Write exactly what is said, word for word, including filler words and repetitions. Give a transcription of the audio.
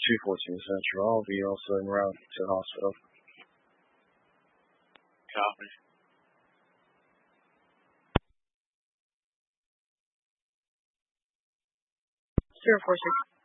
two fourteen Central. I'll be also en route to hospital. Copy. zero four six